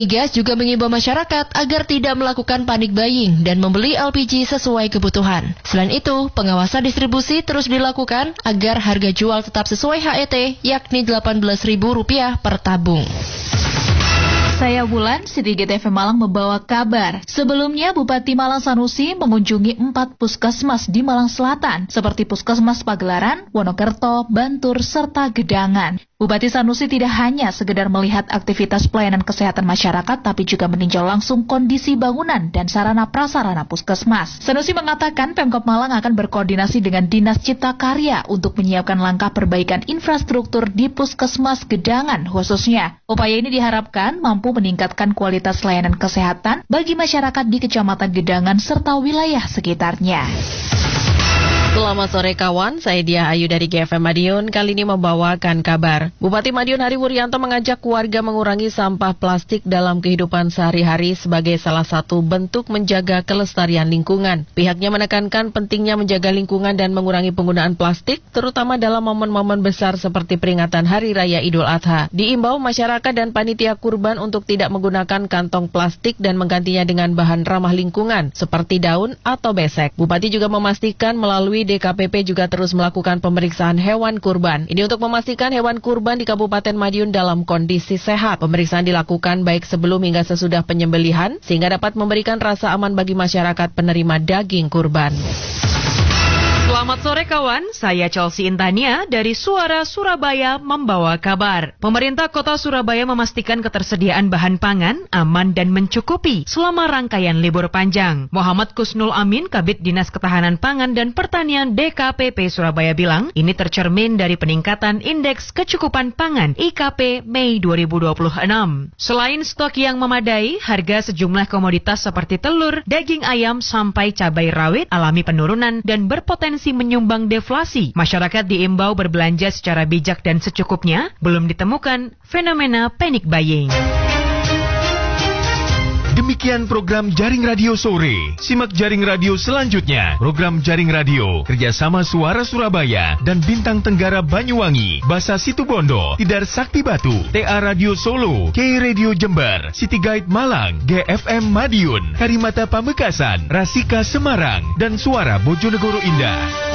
Migas juga mengimbau masyarakat agar tidak melakukan panic buying dan membeli LPG sesuai kebutuhan. Selain itu, pengawasan distribusi terus dilakukan agar harga jual tetap sesuai HET, yakni Rp18.000 per tabung. Saya Wulan, Sidiki TV Malang membawa kabar. Sebelumnya, Bupati Malang Sanusi mengunjungi 4 puskesmas di Malang Selatan, seperti Puskesmas Pagelaran, Wonokerto, Bantur, serta Gedangan. Bupati Sanusi tidak hanya sekedar melihat aktivitas pelayanan kesehatan masyarakat, tapi juga meninjau langsung kondisi bangunan dan sarana prasarana puskesmas. Sanusi mengatakan Pemkab Malang akan berkoordinasi dengan Dinas Cipta Karya untuk menyiapkan langkah perbaikan infrastruktur di Puskesmas Gedangan khususnya. Upaya ini diharapkan mampu meningkatkan kualitas layanan kesehatan bagi masyarakat di Kecamatan Gedangan serta wilayah sekitarnya. Selamat sore kawan, saya Diah Ayu dari GFM Madiun, kali ini membawakan kabar. Bupati Madiun Hari Wuryanto mengajak warga mengurangi sampah plastik dalam kehidupan sehari-hari sebagai salah satu bentuk menjaga kelestarian lingkungan. Pihaknya menekankan pentingnya menjaga lingkungan dan mengurangi penggunaan plastik, terutama dalam momen-momen besar seperti peringatan Hari Raya Idul Adha. Diimbau masyarakat dan panitia kurban untuk tidak menggunakan kantong plastik dan menggantinya dengan bahan ramah lingkungan, seperti daun atau besek. Bupati juga memastikan melalui DKPP juga terus melakukan pemeriksaan hewan kurban. Ini untuk memastikan hewan kurban di Kabupaten Madiun dalam kondisi sehat. Pemeriksaan dilakukan baik sebelum hingga sesudah penyembelihan, sehingga dapat memberikan rasa aman bagi masyarakat penerima daging kurban. Selamat sore kawan, saya Chelsea Intania dari Suara Surabaya membawa kabar. Pemerintah Kota Surabaya memastikan ketersediaan bahan pangan aman dan mencukupi selama rangkaian libur panjang. Muhammad Kusnul Amin, Kabid Dinas Ketahanan Pangan dan Pertanian DKPP Surabaya bilang, ini tercermin dari peningkatan Indeks Kecukupan Pangan IKP Mei 2026. Selain stok yang memadai, harga sejumlah komoditas seperti telur, daging ayam sampai cabai rawit alami penurunan dan berpotensi menyumbang deflasi. Masyarakat diimbau berbelanja secara bijak dan secukupnya, belum ditemukan fenomena panic buying. Demikian program Jaring Radio Sore. Simak Jaring Radio selanjutnya. Program Jaring Radio kerjasama Suara Surabaya dan Bintang Tenggara Banyuwangi, Basa Situbondo, Tidar Sakti Batu, TA Radio Solo, K Radio Jember, City Guide Malang, GFM Madiun, Karimata Pamekasan, Rasika Semarang, dan Suara Bojonegoro Indah.